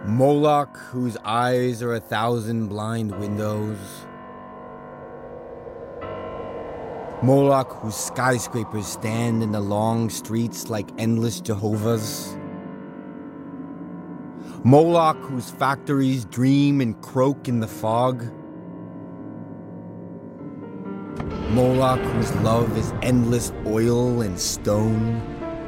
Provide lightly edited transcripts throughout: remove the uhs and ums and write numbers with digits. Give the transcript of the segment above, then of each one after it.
Moloch, whose eyes are 1,000 blind windows. Moloch, whose skyscrapers stand in the long streets like endless Jehovahs. Moloch, whose factories dream and croak in the fog. Moloch, whose love is endless oil and stone.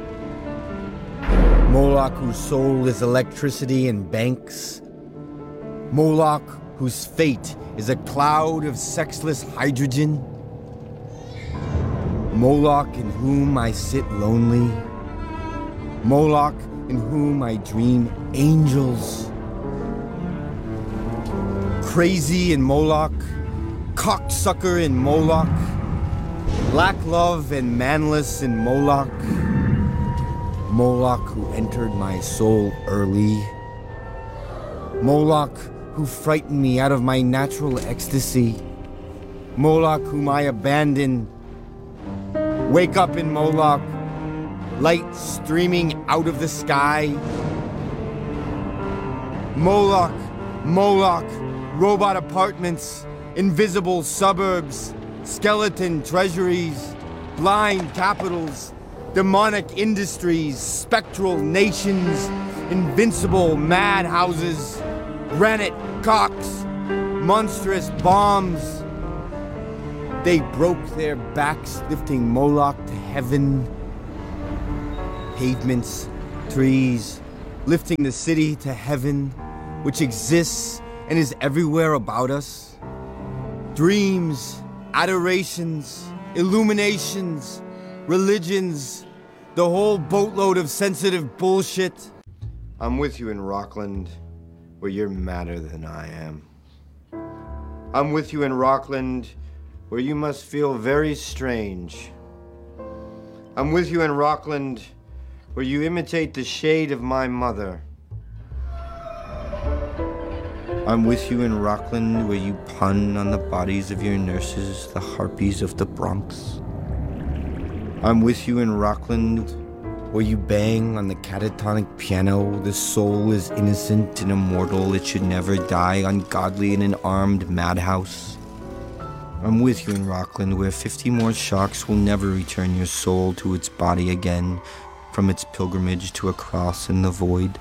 Moloch, whose soul is electricity and banks. Moloch, whose fate is a cloud of sexless hydrogen. Moloch, in whom I sit lonely. Moloch, in whom I dream angels. Crazy in Moloch, cocksucker in Moloch, black love and manless in Moloch. Moloch, who entered my soul early. Moloch, who frightened me out of my natural ecstasy. Moloch, whom I abandoned. Wake up in Moloch, light streaming out of the sky. Moloch, Moloch, robot apartments, invisible suburbs, skeleton treasuries, blind capitals, demonic industries, spectral nations, invincible madhouses, granite cocks, monstrous bombs. They broke their backs lifting Moloch to heaven. Pavements, trees, lifting the city to heaven, which exists and is everywhere about us. Dreams, adorations, illuminations, religions, the whole boatload of sensitive bullshit. I'm with you in Rockland, where you're madder than I am. I'm with you in Rockland, where you must feel very strange. I'm with you in Rockland, where you imitate the shade of my mother. I'm with you in Rockland, where you pun on the bodies of your nurses, the harpies of the Bronx. I'm with you in Rockland, where you bang on the catatonic piano. The soul is innocent and immortal. It should never die, ungodly in an armed madhouse. I'm with you in Rockland, where 50 more shocks will never return your soul to its body again from its pilgrimage to a cross in the void.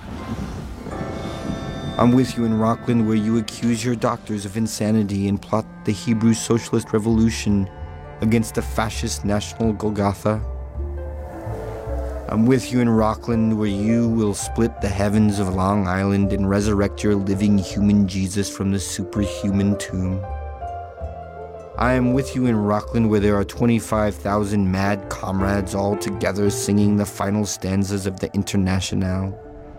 I'm with you in Rockland, where you accuse your doctors of insanity and plot the Hebrew socialist revolution against the fascist national Golgotha. I'm with you in Rockland, where you will split the heavens of Long Island and resurrect your living human Jesus from the superhuman tomb. I am with you in Rockland, where there are 25,000 mad comrades all together singing the final stanzas of the Internationale.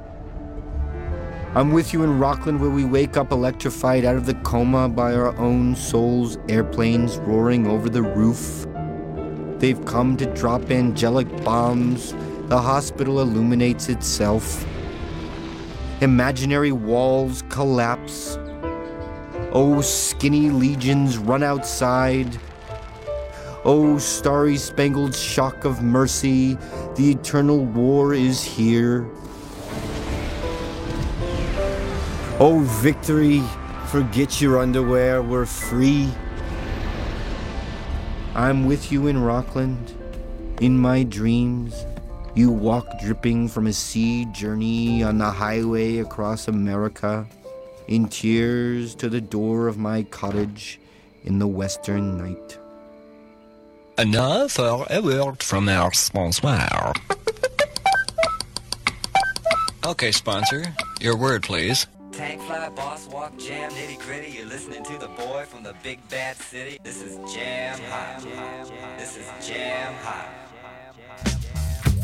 I'm with you in Rockland, where we wake up electrified out of the coma by our own souls' airplanes roaring over the roof. They've come to drop angelic bombs. The hospital illuminates itself. Imaginary walls collapse. Oh, skinny legions run outside. Oh, starry-spangled shock of mercy, the eternal war is here. Oh, victory, forget your underwear, we're free. I'm with you in Rockland. In my dreams, you walk dripping from a sea journey on the highway across America, in tears to the door of my cottage in the western night. And now for a word from our sponsor. Okay, sponsor, your word, please. Tank fly, boss walk, jam, nitty gritty. You're listening to the boy from the big bad city. This is Jam Hot. This is Jam Hot.